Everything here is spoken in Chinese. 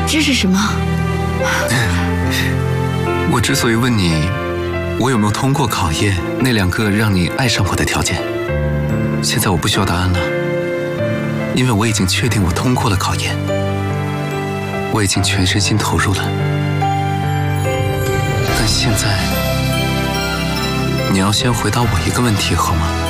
这是什么？ 我之所以问你，我有没有通过考验那2个让你爱上我的条件，现在我不需要答案了，因为我已经确定我通过了考验，我已经全身心投入了。但现在，你要先回答我一个问题，好吗？